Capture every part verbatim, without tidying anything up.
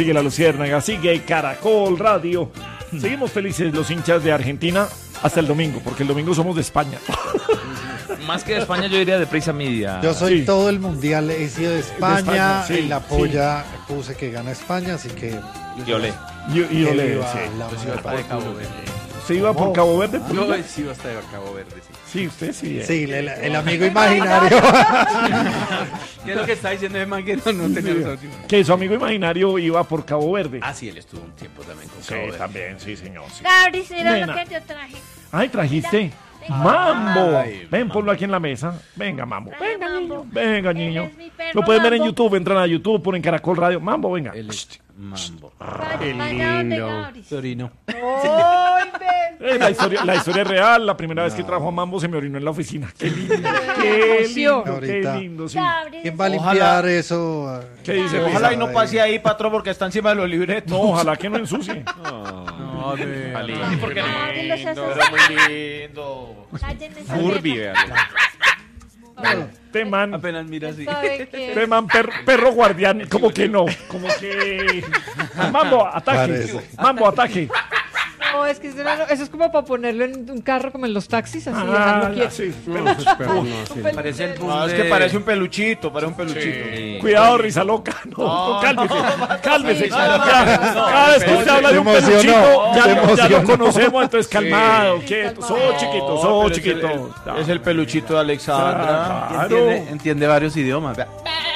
Sigue la Luciérnaga, sigue Caracol Radio. Seguimos felices los hinchas de Argentina hasta el domingo, porque el domingo somos de España. Más que de España, yo diría de Prisa Media. Yo soy Sí. todo el mundial, he sido de España, De España, sí, en la polla puse que gana España, así que... Yo le. Y, y yo que le viva sí. la Yo sí madre iba para patria. Cabo Verde. ¿Se iba por Cabo Verde? Yo Polilla? sí iba hasta Cabo Verde, sí. Sí, usted sí. eh. Sí, el, el amigo imaginario. ¿Qué es lo que está diciendo ese man que no, no tenía los últimos? Que su amigo imaginario iba por Cabo Verde. Ah, sí, él estuvo un tiempo también con Sí, Cabo Verde. también, sí, señor. Sí. Gabri, mira Nena. lo que yo traje. Ay, trajiste Mambo. Ay, Ven, Mambo. ponlo aquí en la mesa. Venga, Mambo. Traje Venga, Mambo. niño. Venga, Él niño. es mi perro Lo pueden ver en Mambo. YouTube. Entran a YouTube, ponen Caracol Radio. Mambo, venga. Él es Mambo. Vaya, Qué vaya donde lindo. Gabri. Torino. ¡Ay, ven! Eh, la, historia, la historia es real. La primera vez que trajo a Mambo se me orinó en la oficina. Qué lindo. Qué lindo, qué Ahorita. lindo, sí. Gabri, ¿Quién va a Ojalá. limpiar eso? ¿Qué dice? Ojalá Pisa? y no pase ahí, patrón, porque está encima de los libretos. No, ojalá que no ensucie. No, ve. Ali. ¿por qué no? Gabri, los haces- Pero muy lindo. Cállenme esa Furby, vieja. vean. Este man, Apenas mira así. ¿Sabe qué? este man perro, perro guardián. Como que no. Como que. Mambo, ataque. Parece. Mambo, ataque. No, es que eso, era- eso es como para ponerlo en un carro como en los taxis, así Ah, dejarlo quieto. sí. No, esos perros no, sí. Un Parece el peluche. bus No, es de- que parece un peluchito, parece un peluchito. Sí. Cuidado, risa loca. No, no, cálmese. Cálmese. Sí, Cada, no, cada- no, cada vez que usted habla de un Se emocionó, peluchito, ya, se lo- ya lo emocionó. conocemos, entonces calmado, quieto. calmado. Sos chiquito, No, sos pero chiquito. Es el, es el peluchito de Alexandra. Claro. Entiende, entiende varios idiomas. Vea.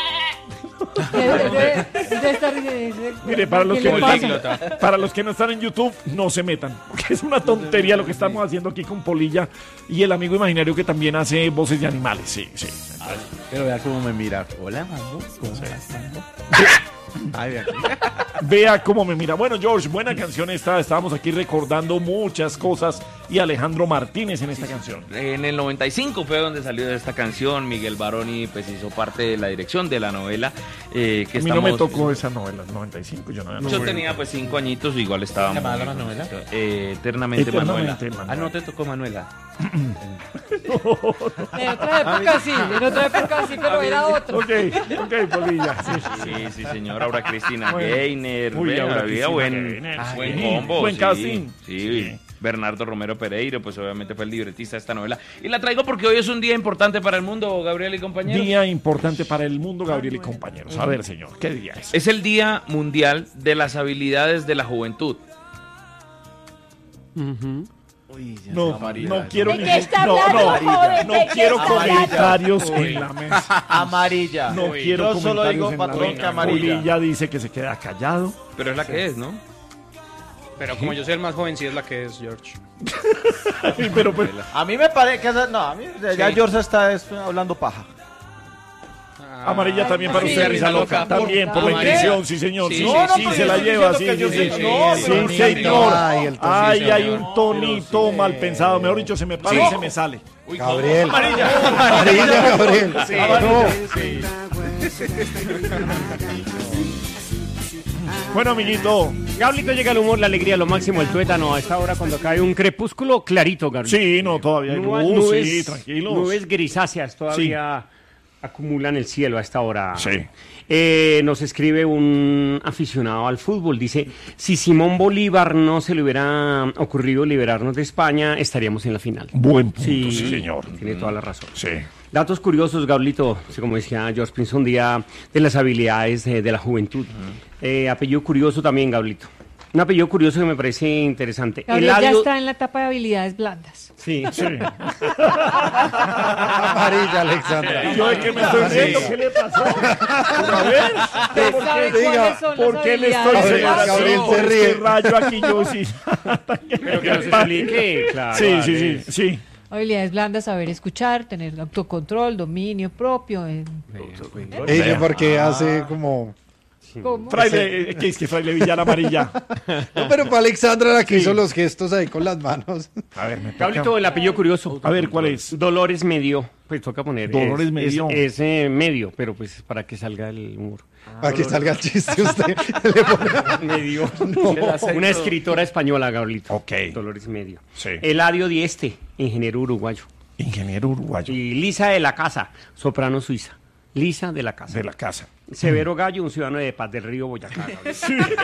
Debe- debe- debe estar- debe- Mire, para los, ¿Qué que le no pasa? están, para los que no están en YouTube, no se metan. Porque es una tontería lo que estamos haciendo aquí con Polilla y el amigo imaginario que también hace voces de animales. Sí, sí. Pero vea cómo me mira. Hola, Mambo. ¿Cómo estás, Mambo? Ay, vea. Vea cómo me mira. Bueno, George, buena canción esta. Estábamos aquí recordando muchas cosas y Alejandro Martínez en esta canción. En el noventa y cinco fue donde salió esta canción. Miguel Baroni pues hizo parte de la dirección de la novela. Eh, que A mí no me estamos- tocó esa novela, noventa y cinco. Yo no, no Yo fui. tenía pues cinco añitos, igual estaba ¿Se llamaba muy- la novela? Eh, Eternamente, Eternamente, Manuela. Manuela. Ah, no te tocó Manuela. En otra época sí, en otra época sí, pero era otro. Ok, ok, Polilla. Sí, Sí, sí, señor. Aura Cristina Bueno. Gainer. Uy, vea, Aura había Cristina buen, Gainer, ah, sí. buen combo. Buen sí, casting. Sí. Sí. Bernardo Romero Pereiro, pues obviamente fue el libretista de esta novela. Y la traigo porque hoy es un día importante para el mundo, Gabriel y compañeros. Día importante para el mundo, Gabriel y compañeros. A ver, señor, ¿qué día es? Es el Día Mundial de las Habilidades de la Juventud. Ujú. No, no quiero ¿De ni qué está no, hablando, no, joven? no ¿De qué quiero está hablando? comentarios en la mesa. Amarilla. No quiero Yo comentarios solo digo, en la patrón, mesa. que amarilla. Polilla dice que se queda callado. Pero es la que es, ¿no? Pero como yo soy el más joven, sí es la que es George. Pero pues, A mí me parece que esa- no, a mí ya Sí. George está es, hablando paja. amarilla también para sí, usted, risa loca. loca. También por la Amarilla. intención, sí, señor. Sí, Sí, sí, no, no, sí, pero se yo la estoy lleva, diciendo sí, que sí, yo sí. soy- Sí, no, sí, pero sí, no, señor. Ay, el tonito. Ay, hay un tonito sí. mal pensado. Mejor dicho, se me para y se me sale. Gabriel. Amarilla. Amarilla, Gabriel. No. Bueno, amiguito. Gablito, llega el humor, la alegría, lo máximo, el tuétano. A esta hora cuando cae un crepúsculo clarito, Gablito. Sí, no, todavía hay Nube- luz, nubes, sí, tranquilos. nubes grisáceas todavía acumulan el cielo a esta hora. Sí. Eh, nos escribe un aficionado al fútbol. Dice, si Simón Bolívar no se le hubiera ocurrido liberarnos de España, estaríamos en la final. Buen punto, sí, señor. Tiene toda la razón. Sí. Datos curiosos, Gablito, sí, como decía George Pinson, día de las habilidades eh, de la juventud. Eh, apellido curioso también, Gablito. Un apellido curioso que me parece interesante. Gabriel ya Eladio- está en la etapa de habilidades blandas. Sí. Sí. Amarilla, Alexandra. Yo es que me estoy riendo, ¿qué le pasó? A ver, ¿Usted sabe diga, cuáles son ¿por las qué le estoy habilidades Gabriel, blandas? Gabriel celebrando? se ríe. Este rayo aquí yo sí. Pero que nos explique, claro. Sí, sí, vale. sí, sí. Habilidades blandas, saber escuchar, tener autocontrol, dominio propio. eh, Ella porque hace como... ¿Cómo? Fraile, eh, ¿qué es que Fraile Villar amarilla? No, pero para Alexandra la que hizo los gestos ahí con las manos. A ver, me toca. Gablito, el apellido curioso. A ver, ¿cuál es? Dolores Medio. Pues toca poner. Dolores es, Medio. Es, es, eh, medio, pero pues para que salga el humor. Para que salga el chiste usted. Le pone... Medio. No. Una escritora española, Gablito. Ok. Dolores Medio. Sí. Eladio Dieste, ingeniero uruguayo. Ingeniero uruguayo Y Lisa de la Casa, soprano suiza. Lisa de la Casa. de la casa. Severo Gallo, un ciudadano de Paz del Río, Boyacá. Gabriel. ¿Por qué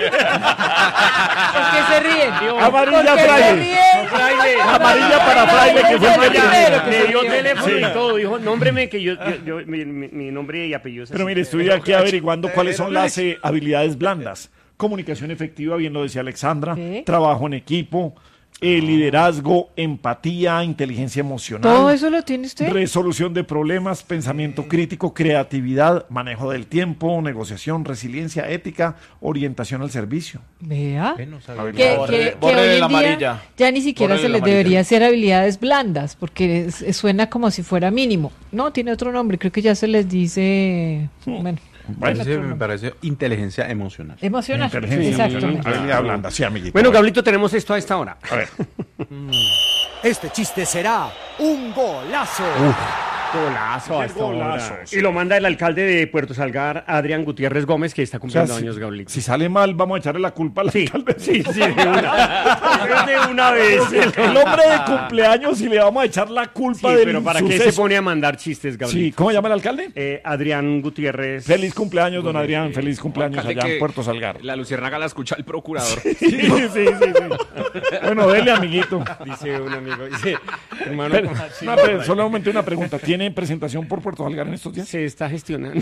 se ríen? Amarilla ¿Por qué se Fraile. ríen? Fraile. Amarilla para Fraile, que fue el Fue el primero. primero que Le se dio dio. teléfono Sí. y todo, dijo, nómbreme que yo, yo, yo- mi, mi- mi nombre y apellido es Pero así. mire, estoy aquí averiguando cuáles son las eh, habilidades blandas. Comunicación efectiva, bien lo decía Alexandra. Sí. Trabajo en equipo, eh, liderazgo, empatía, inteligencia emocional. ¿Todo eso lo tiene usted? Resolución de problemas, pensamiento crítico, creatividad, manejo del tiempo, negociación, resiliencia, ética, orientación al servicio. Vea. Ve, no sabía. A ver, Que, Borre- que- que borre hoy la en día amarilla. ya ni siquiera Borre se la les amarilla. debería hacer habilidades blandas, porque es- es- suena como si fuera mínimo. No, tiene otro nombre, creo que ya se les dice, bueno, Bueno, Ese me parece inteligencia emocional. emocional. inteligencia Exacto. emocional, habilidad blanda, sí, amiguito. Bueno, Gablito, tenemos esto a esta hora. A ver. Este chiste será un golazo. Golazo Qué a esta golazo, hora. sí. Y lo manda el alcalde de Puerto Salgar, Adrián Gutiérrez Gómez, que está O sea, cumpliendo si, años, Gablito. si sale mal, vamos a echarle la culpa al Sí, alcalde. sí, sí, de una, de una vez. El hombre de cumpleaños y le vamos a echar la Sí, culpa del pero ¿para qué se suceso. pone a mandar chistes, Gablito? Sí, ¿cómo llama el alcalde? Eh, Adrián Gutiérrez. Feliz cumpleaños, don Adrián. Feliz cumpleaños allá en Puerto Salgar. La luciérnaga la escucha el procurador. Sí, sí, sí, sí. Bueno, dele, amiguito. Dice un amigo, dice, hermano, Pero, una pre- solamente una pregunta. ¿Tiene presentación por Puerto Salgar en estos días? se está gestionando.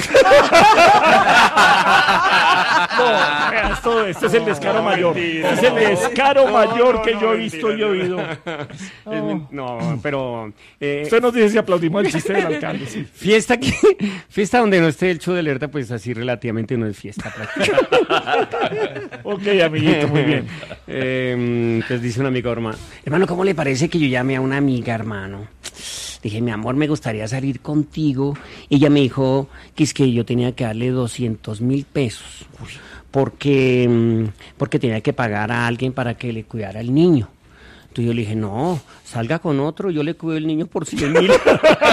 No, vea, esto, esto es el descaro No, mayor. mentira, Es el no. descaro No, mayor no, que no, yo he mentira, visto y no. oído. Es men- no, pero eh, Usted nos dice si aplaudimos el chiste del alcalde. Sí. fiesta que fiesta donde no esté el show de alerta, pues así relativamente no es fiesta prácticamente. Ok, amiguito, muy bien. Eh, entonces dice un amigo, hermano, hermano, ¿cómo le parece que yo llame a una amiga, hermano? Dije, mi amor, me gustaría salir contigo. Y ella me dijo que es que yo tenía que darle doscientos mil pesos porque, mm, porque tenía que pagar a alguien para que le cuidara al niño. Entonces yo le dije, no, salga con otro, yo le cuido el niño por cien mil.